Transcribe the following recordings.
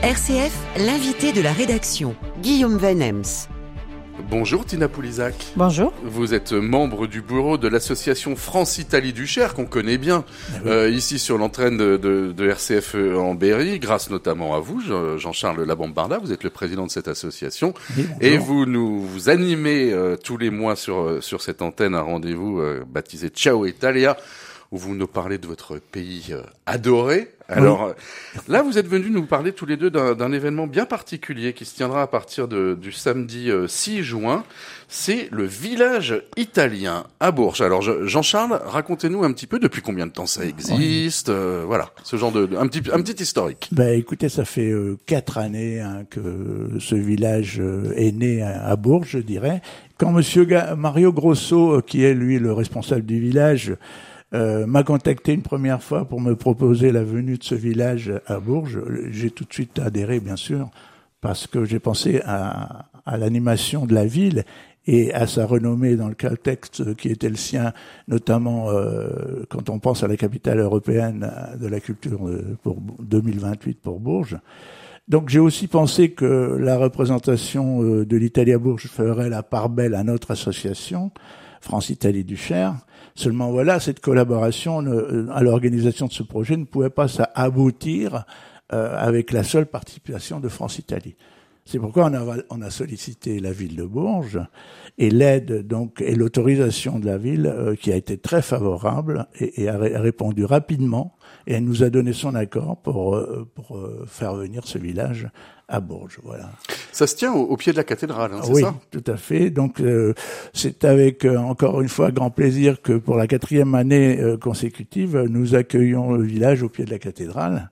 RCF, l'invité de la rédaction, Guillaume Van Ems. Bonjour Tina Poulizac. Bonjour. Vous êtes membre du bureau de l'association France-Italie du Cher, qu'on connaît bien, ici sur l'antenne de RCF en Berry, grâce notamment à vous, Jean-Charles Labombarda. Vous êtes le président de cette association. Oui, et vous animez tous les mois sur cette antenne un rendez-vous baptisé Ciao Italia, où vous nous parlez de votre pays adoré. Alors là, vous êtes venus nous parler tous les deux d'un événement bien particulier qui se tiendra à partir du samedi 6 juin. C'est le village italien à Bourges. Alors Jean-Charles, racontez-nous un petit peu depuis combien de temps ça existe, voilà, ce genre un petit historique. Écoutez, ça fait 4 années que ce village est né à Bourges, je dirais. Quand monsieur Mario Grosso, qui est lui le responsable du village, m'a contacté une première fois pour me proposer la venue de ce village à Bourges. J'ai tout de suite adhéré, bien sûr, parce que j'ai pensé à l'animation de la ville et à sa renommée dans le contexte qui était le sien, notamment quand on pense à la capitale européenne de la culture pour 2028 pour Bourges. Donc j'ai aussi pensé que la représentation de l'Italie à Bourges ferait la part belle à notre association, France-Italie du Cher. Seulement voilà, cette collaboration à l'organisation de ce projet ne pouvait pas aboutir avec la seule participation de France-Italie. C'est pourquoi on a sollicité la ville de Bourges et l'aide donc et l'autorisation de la ville qui a été très favorable et a répondu rapidement et elle nous a donné son accord pour faire venir ce village à Bourges. Voilà. Ça se tient au pied de la cathédrale, c'est oui, ça ? Oui, tout à fait. Donc c'est avec encore une fois grand plaisir que pour la 4e année consécutive, nous accueillons le village au pied de la cathédrale.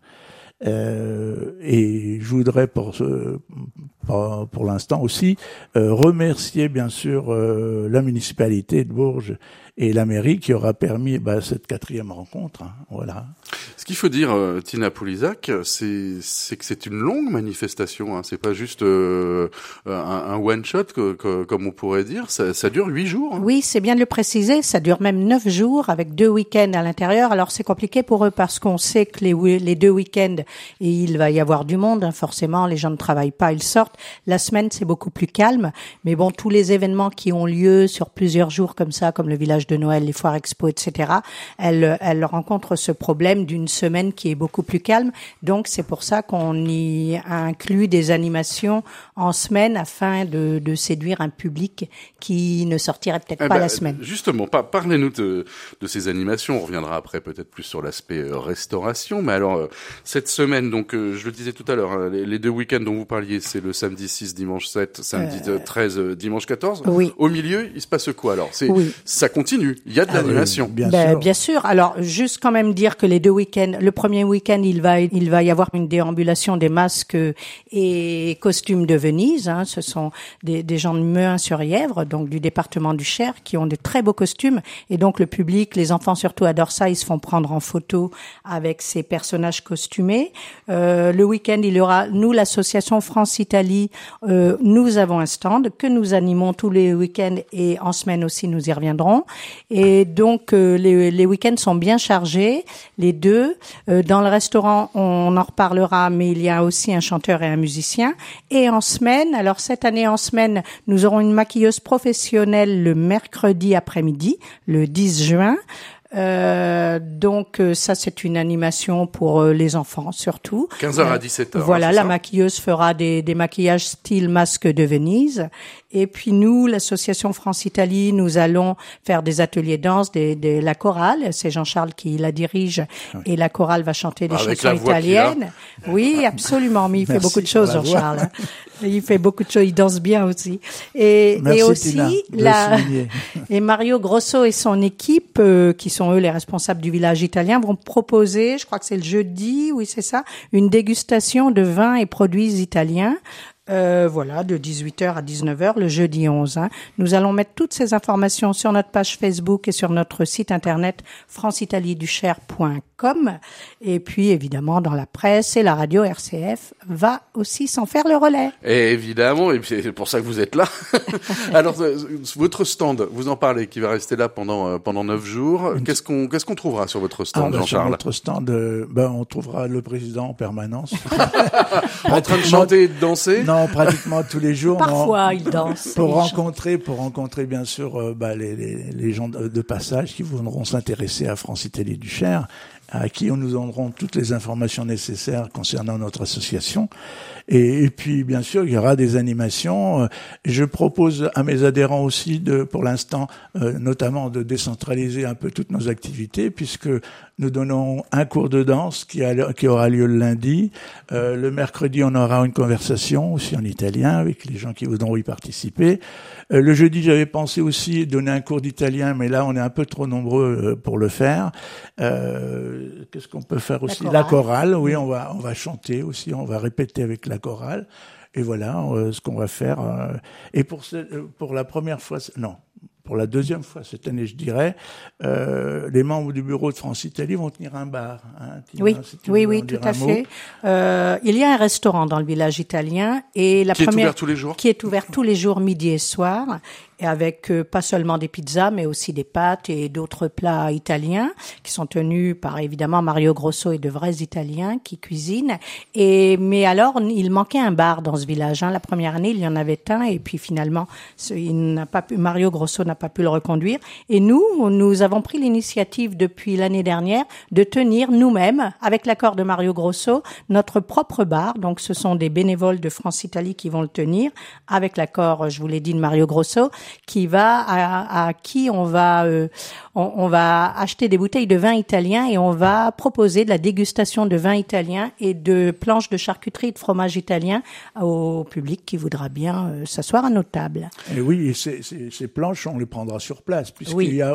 Et je voudrais pour l'instant aussi remercier bien sûr la municipalité de Bourges et la mairie qui aura permis cette 4e rencontre. Voilà. Ce qu'il faut dire, Tina Poulizac, c'est que c'est une longue manifestation. C'est pas juste un one shot comme on pourrait dire. Ça dure 8 jours. Oui, c'est bien de le préciser. Ça dure même 9 jours avec 2 week-ends à l'intérieur. Alors c'est compliqué pour eux parce qu'on sait que les 2 week-ends et il va y avoir du monde. Forcément, les gens ne travaillent pas, ils sortent. La semaine c'est beaucoup plus calme. Mais bon, tous les événements qui ont lieu sur plusieurs jours comme ça, comme le village de Noël, les foires expo, etc. Elles rencontrent ce problème d'une semaine qui est beaucoup plus calme. Donc, c'est pour ça qu'on y inclut des animations en semaine afin de séduire un public qui ne sortirait peut-être pas la semaine. Justement, parlez-nous de ces animations. On reviendra après peut-être plus sur l'aspect restauration. Mais alors, cette semaine, donc, je le disais tout à l'heure, les 2 week-ends dont vous parliez, c'est le samedi 6, dimanche 7, samedi 13, dimanche 14. Oui. Au milieu, il se passe quoi alors ? Ça continue. Il y a de l'animation. Bien sûr. Alors, juste quand même dire que les 2 week-ends, le premier week-end, il va y avoir une déambulation des masques et costumes de Venise. Ce sont des gens de Meuin-sur-Yèvre, donc du département du Cher, qui ont de très beaux costumes. Et donc, le public, les enfants surtout adorent ça. Ils se font prendre en photo avec ces personnages costumés. Le week-end, il y aura, nous, l'association France-Italie, nous avons un stand que nous animons tous les week-ends et en semaine aussi, nous y reviendrons. Et donc, les week-ends sont bien chargés, les 2. Dans le restaurant, on en reparlera, mais il y a aussi un chanteur et un musicien. Et en semaine, alors cette année en semaine, nous aurons une maquilleuse professionnelle le mercredi après-midi, le 10 juin. Donc ça c'est une animation pour les enfants surtout. 15h à 17h. Voilà, la maquilleuse fera des maquillages style masque de Venise. Et puis nous, l'association France-Italie, nous allons faire des ateliers danse, la chorale. C'est Jean-Charles qui la dirige et la chorale va chanter des chansons italiennes. Oui, absolument. Mais il fait beaucoup de choses, Jean-Charles. Il fait beaucoup de choses. Il danse bien aussi. Merci, et aussi Tina, et Mario Grosso et son équipe, qui sont eux les responsables du village italien, vont proposer, je crois que c'est le jeudi, oui c'est ça, une dégustation de vins et produits italiens. Voilà, de 18h à 19h, le jeudi 11. Nous allons mettre toutes ces informations sur notre page Facebook et sur notre site internet francitaliducher.com. Et puis, évidemment, dans la presse et la radio RCF va aussi s'en faire le relais. Et évidemment, et puis c'est pour ça que vous êtes là. Alors, votre stand, vous en parlez, qui va rester là pendant 9 jours. Qu'est-ce qu'on trouvera sur votre stand, Jean-Charles? Sur notre stand, on trouvera le président en permanence. En train de chanter et de danser? Non, pratiquement tous les jours. Parfois, il danse. Pour rencontrer bien sûr les gens de passage qui voudront s'intéresser à France-Italie du Cher, à qui nous donnerons toutes les informations nécessaires concernant notre association. Et puis, bien sûr, il y aura des animations. Je propose à mes adhérents aussi pour l'instant, notamment de décentraliser un peu toutes nos activités, puisque nous donnons un cours de danse qui aura lieu le lundi. Le mercredi, on aura une conversation aussi en italien avec les gens qui voudront y participer. Le jeudi, j'avais pensé aussi donner un cours d'italien, mais là, on est un peu trop nombreux pour le faire. Qu'est-ce qu'on peut faire aussi? La chorale, oui, on va chanter aussi, on va répéter avec la chorale. Et voilà ce qu'on va faire. Et pour la première fois, non, pour la deuxième fois cette année, je dirais, les membres du bureau de France-Italie vont tenir un bar. Oui, tout à fait. Il y a un restaurant dans le village italien et qui est ouvert tous les jours. Qui est ouvert tous les jours, midi et soir. Et avec pas seulement des pizzas, mais aussi des pâtes et d'autres plats italiens qui sont tenus par évidemment Mario Grosso et de vrais Italiens qui cuisinent. Mais alors, il manquait un bar dans ce village. La première année, il y en avait un et puis finalement, Mario Grosso n'a pas pu le reconduire. Et nous avons pris l'initiative depuis l'année dernière de tenir nous-mêmes, avec l'accord de Mario Grosso, notre propre bar. Donc, ce sont des bénévoles de France-Italie qui vont le tenir, avec l'accord, je vous l'ai dit, de Mario Grosso, qui à qui on va acheter des bouteilles de vin italien et on va proposer de la dégustation de vin italien et de planches de charcuterie et de fromage italien au public qui voudra bien s'asseoir à nos tables. Et oui, et ces planches, on les prendra sur place puisqu'il y a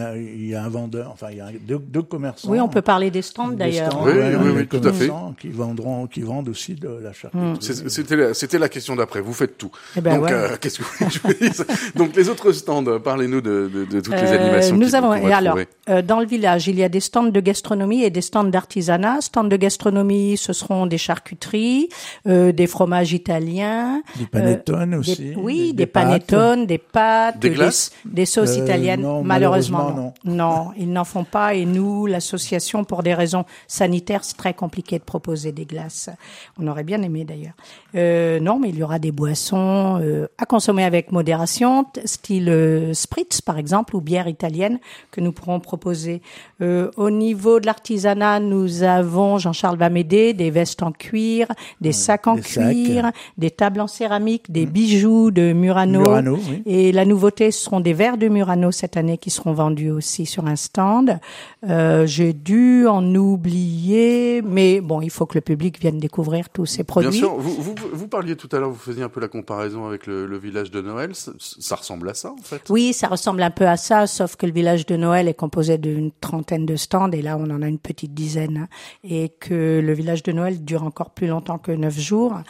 un vendeur, enfin il y a deux commerçants. Oui, on peut parler des stands d'ailleurs. Oui, tout à fait. Qui vendent aussi de la charcuterie. C'était la question d'après. Vous faites tout. Donc, qu'est-ce que vous voulez que je vous dise? Donc, les autres stands, parlez-nous de toutes les animations qu'on va trouver. Dans le village, il y a des stands de gastronomie et des stands d'artisanat. Stands de gastronomie, ce seront des charcuteries, des fromages italiens. Des panettone aussi. Des panettone, des pâtes. Des glaces? Des sauces italiennes. Non, malheureusement, non. Non, ils n'en font pas. Et nous, l'association, pour des raisons sanitaires, c'est très compliqué de proposer des glaces. On aurait bien aimé d'ailleurs. Non, mais il y aura des boissons à consommer avec modération, style spritz par exemple, ou bière italienne que nous pourrons proposer. Au niveau de l'artisanat, nous avons, Jean-Charles va m'aider, des vestes en cuir, des sacs en cuir, des tables en céramique, des bijoux de Murano. Oui. Et la nouveauté, ce seront des verres de Murano cette année qui seront vendus aussi sur un stand. J'ai dû en oublier, mais bon, il faut que le public vienne découvrir tous ces produits. Bien sûr, vous parliez tout à l'heure, vous faisiez un peu la comparaison avec le village de Noël. Ça ressemble à ça, en fait? Oui, ça ressemble un peu à ça, sauf que le village de Noël est composé d'une trentaine de stands, et là, on en a une petite dizaine, et que le village de Noël dure encore plus longtemps que 9 jours.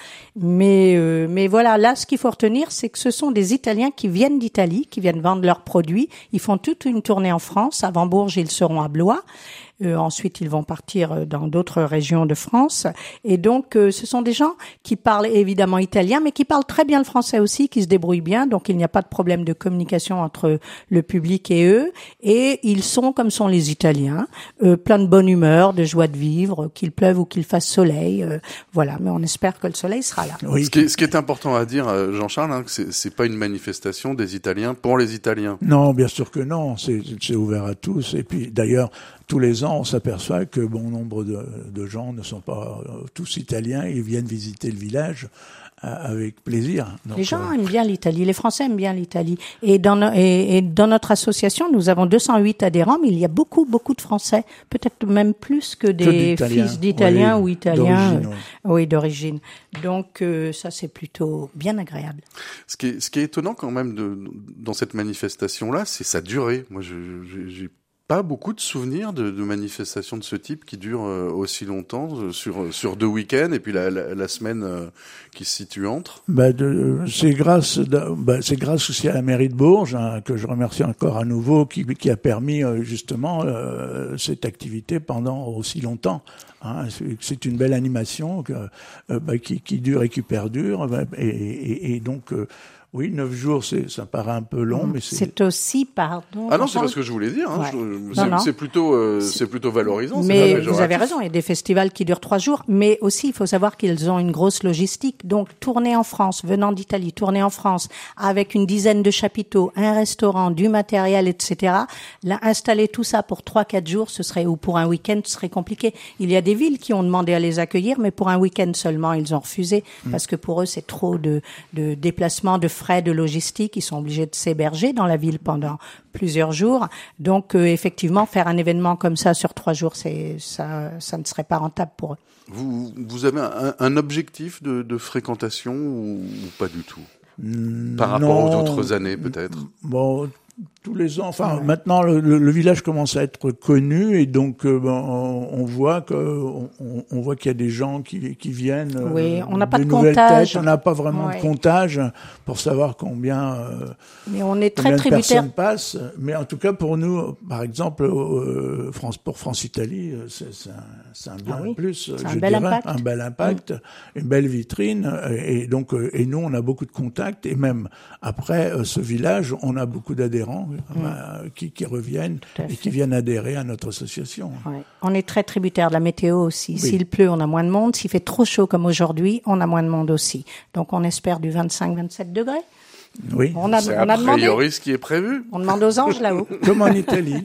Mais voilà, là, ce qu'il faut retenir, c'est que ce sont des Italiens qui viennent d'Italie, qui viennent vendre leurs produits. Ils font toute une tournée en France. Avant Bourges, ils seront à Blois. Ensuite, ils vont partir dans d'autres régions de France. Et donc, ce sont des gens qui parlent évidemment italien, mais qui parlent très bien le français aussi, qui se débrouillent bien. Donc, il n'y a pas de problème de communication entre le public et eux. Et ils sont, comme sont les Italiens, plein de bonne humeur, de joie de vivre, qu'il pleuve ou qu'il fasse soleil. Voilà, mais on espère que le soleil sera là. Oui. Ce qui est important à dire, Jean-Charles, c'est pas une manifestation des Italiens pour les Italiens. Non, bien sûr que non. C'est ouvert à tous. Et puis, d'ailleurs, tous les ans, on s'aperçoit que bon nombre de gens ne sont pas tous italiens. Ils viennent visiter le village avec plaisir. Donc, les gens aiment bien l'Italie, les Français aiment bien l'Italie. Et dans notre association, nous avons 208 adhérents, mais il y a beaucoup de Français, peut-être même plus que des fils d'Italiens ou Italiens d'origine. Donc ça, c'est plutôt bien agréable. Ce qui est étonnant quand même dans cette manifestation-là, c'est sa durée. Moi, j'ai pas beaucoup de souvenirs de manifestations de ce type qui durent aussi longtemps, sur 2 week-ends, et puis la semaine qui se situe entre. C'est grâce aussi à la mairie de Bourges, hein, que je remercie encore à nouveau, qui a permis justement cette activité pendant aussi longtemps. Hein. C'est une belle animation qui dure et qui perdure, et donc. Oui, 9 jours, ça paraît un peu long, mais c'est aussi, pardon. Ah non, c'est pas ce que je voulais dire. Hein. Ouais. C'est plutôt valorisant. Mais vous avez raison, il y a des festivals qui durent 3 jours, mais aussi il faut savoir qu'ils ont une grosse logistique. Donc tourner en France, venant d'Italie, tourner en France avec une dizaine de chapiteaux, un restaurant, du matériel, etc. Là, installer tout ça pour 3-4 jours, ou pour un week-end, ce serait compliqué. Il y a des villes qui ont demandé à les accueillir, mais pour un week-end seulement, ils ont refusé parce que pour eux c'est trop de déplacements, de frais de logistique, ils sont obligés de s'héberger dans la ville pendant plusieurs jours. Donc, effectivement, faire un événement comme ça sur 3 jours, ça ne serait pas rentable pour eux. Vous avez un objectif de fréquentation ou pas du tout? Par rapport aux autres années, peut-être? Bon, tous les ans. Enfin, maintenant, le village commence à être connu et donc on voit qu'il y a des gens qui viennent. Oui, on n'a pas de comptage. On n'a pas vraiment de comptage pour savoir combien. Mais on est très tributaire. Personnes passent. Mais en tout cas, pour nous, par exemple, pour France-Italie, c'est un bien plus. C'est un bel impact. Un bel impact, une belle vitrine. Et donc, et nous, on a beaucoup de contacts. Et même après ce village, on a beaucoup d'adhérents qui reviennent et qui viennent adhérer à notre association. Ouais. On est très tributaire de la météo aussi. Oui. S'il pleut, on a moins de monde. S'il fait trop chaud comme aujourd'hui, on a moins de monde aussi. Donc on espère du 25-27 degrés. Oui. C'est a priori ce qui est prévu. On demande aux anges là-haut. Comme en Italie.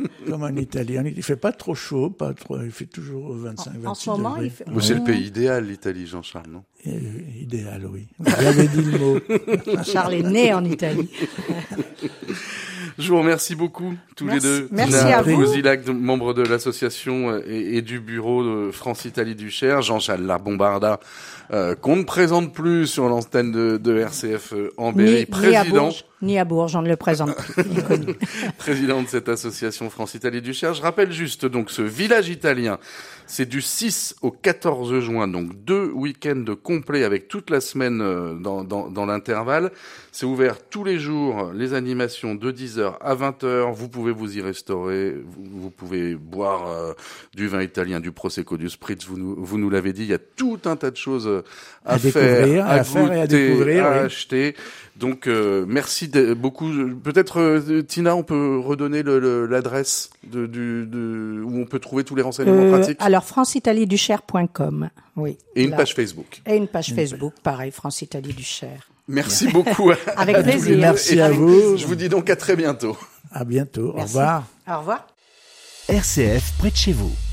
Il fait pas trop chaud, il fait toujours 25-26 en ce moment, degrés. C'est le pays idéal, l'Italie, Jean-Charles, non? Idéal, oui. Vous avez dit le mot. Jean-Charles est né en Italie. Je vous remercie beaucoup, tous les deux. Merci à vous. Gouzilac, membre de l'association et du bureau de France-Italie du Cher. Jean-Charles Labombarda, qu'on ne présente plus sur l'antenne de RCF en Berry, président. Ni à Bourges, on ne le présente plus. Président de cette association France-Italie du Cher. Je rappelle juste donc ce village italien. C'est du 6 au 14 juin, donc 2 week-ends complets avec toute la semaine dans l'intervalle. C'est ouvert tous les jours, les animations de 10h à 20h. Vous pouvez vous y restaurer, vous pouvez boire du vin italien, du prosecco, du spritz. Vous nous l'avez dit, il y a tout un tas de choses à faire, à goûter, à découvrir, à acheter. Donc merci beaucoup. Peut-être Tina, on peut redonner l'adresse où on peut trouver tous les renseignements pratiques. Alors franceitalieducher.com. Oui. Et une page Facebook. Et une page Facebook, pareil, France Italie du Cher. Merci beaucoup. Avec plaisir. Merci à vous. Je vous dis donc à très biento. À bientôt. Merci. Au revoir. Au revoir. RCF près de chez vous.